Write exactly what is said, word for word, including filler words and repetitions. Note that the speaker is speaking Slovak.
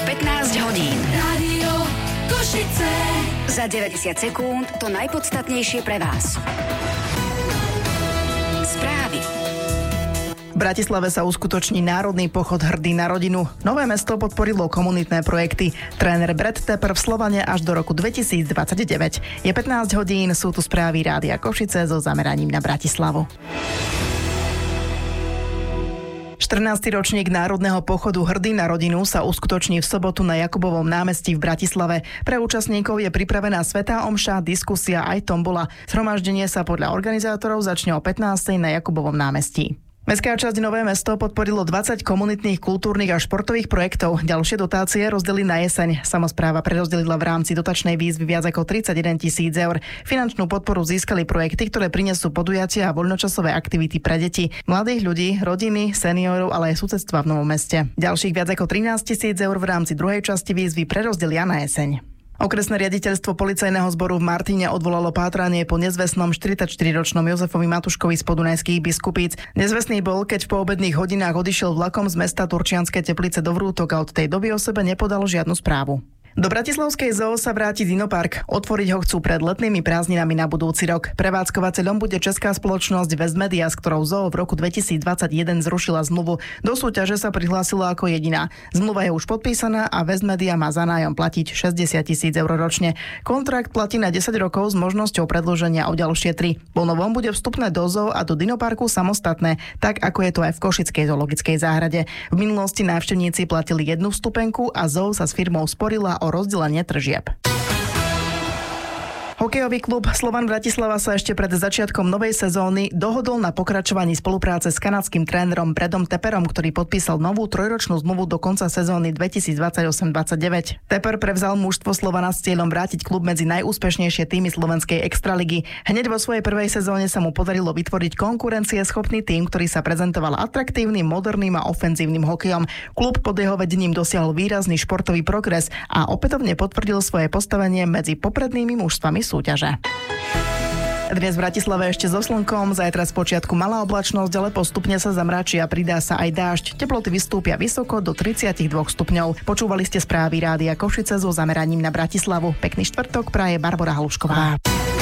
pätnásť hodín. Rádio Košice. Za deväťdesiat sekúnd to najpodstatnejšie pre vás. Správy. V Bratislave sa uskutoční národný pochod Hrdý na rodinu. Nové mesto podporilo komunitné projekty. Tréner Brad Tepper v Slovane až do roku dvetisícdvadsaťdeväť. Je pätnásť hodín, sú tu správy Rádia Košice so zameraním na Bratislavu. štrnásty ročník národného pochodu Hrdý na rodinu sa uskutoční v sobotu na Jakubovom námestí v Bratislave. Pre účastníkov je pripravená svätá omša, diskusia aj tombola. Zhromaždenie sa podľa organizátorov začne o pätnástej na Jakubovom námestí. Mestská časť Nové Mesto podporilo dvadsať komunitných, kultúrnych a športových projektov. Ďalšie dotácie rozdeli na jeseň. Samospráva prerozdelila v rámci dotačnej výzvy viac ako tridsaťjeden tisíc eur. Finančnú podporu získali projekty, ktoré prinesú podujatia a voľnočasové aktivity pre deti, mladých ľudí, rodiny, seniorov, ale aj susedstva v Novom Meste. Ďalších viac ako trinásť tisíc eur v rámci druhej časti výzvy prerozdelia na jeseň. Okresné riaditeľstvo policajného zboru v Martine odvolalo pátranie po nezvestnom štyridsaťštyriročnom Jozefovi Matuškovi z Podunajských Biskupíc. Nezvestný bol, keď v poobedných hodinách odišiel vlakom z mesta Turčianske Teplice do Vrútok a od tej doby o sebe nepodal žiadnu správu. Do bratislavskej zoo sa vráti Dinopark. Otvoriť ho chcú pred letnými prázdninami na budúci rok. Prevádzkovateľom bude česká spoločnosť Westmedia, s ktorou zoo v roku dvetisícdvadsaťjeden zrušila zmluvu. Do súťaže sa prihlásila ako jediná. Zmluva je už podpísaná a Westmedia má za nájom platiť šesťdesiat tisíc eur ročne. Kontrakt platí na desať rokov s možnosťou predĺženia o ďalšie tri. Po novom bude vstupné do zoo a do Dinoparku samostatné, tak ako je to aj v Košickej zoologickej záhrade. V minulosti návštevníci platili jednu vstupenku a zoo sa s firmou sporila o rozdelenie tržieb. Hokejový klub Slovan Bratislava sa ešte pred začiatkom novej sezóny dohodol na pokračovaní spolupráce s kanadským trénerom Bradom Tepperom, ktorý podpísal novú trojročnú zmluvu do konca sezóny dvetisícdvadsaťosem dvadsaťdeväť. Tepper prevzal mužstvo Slovana s cieľom vrátiť klub medzi najúspešnejšie týmy slovenskej extraligy. Hneď vo svojej prvej sezóne sa mu podarilo vytvoriť konkurencieschopný tím, ktorý sa prezentoval atraktívnym, moderným a ofenzívnym hokejom. Klub pod jeho vedením dosiahol výrazný športový progres a opätovne potvrdil svoje postavenie medzi poprednými mužstvami súťaže. Dnes v Bratislave ešte so slnkom, zajtra z počiatku malá oblačnosť, ale postupne sa zamračí a pridá sa aj dážď. Teploty vystúpia vysoko do tridsaťdva stupňov. Počúvali ste správy Rádia Košice so zameraním na Bratislavu. Pekný štvrtok praje Barbora Halušková.